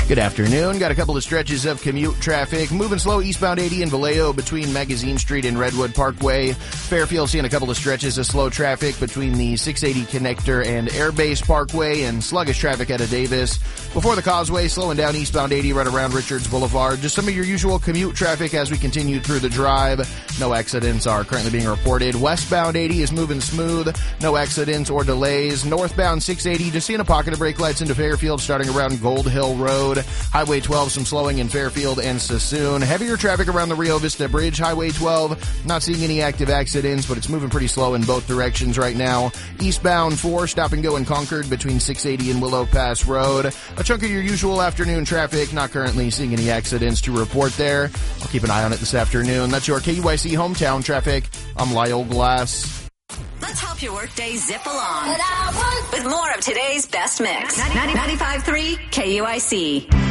Good afternoon. Got a couple of stretches of commute traffic. Moving slow eastbound 80 in Vallejo between Magazine Street and Redwood Parkway. Fairfield seeing a couple of stretches of slow traffic between the 680 connector and Airbase Parkway, and sluggish traffic out of Davis. Before the Causeway, slowing down eastbound 80 right around Richards Boulevard. Just some of your usual commute traffic as we continue through the drive. No accidents are currently being reported. Westbound 80 is moving smooth. No accidents or delays. Northbound 680 just seeing a pocket of brake lights into Fairfield starting around Gold Hill Road. Highway 12, some slowing in Fairfield and Sassoon. Heavier traffic around the Rio Vista Bridge. Highway 12, not seeing any active accidents, but it's moving pretty slow in both directions right now. Eastbound 4, stop and go in Concord between 680 and Willow Pass Road. A chunk of your usual afternoon traffic. Not currently seeing any accidents to report there. I'll keep an eye on it this afternoon. That's your KUIC hometown traffic. I'm Lyle Glass. Let's help your workday zip along with more of today's best mix. 95.3 KUIC.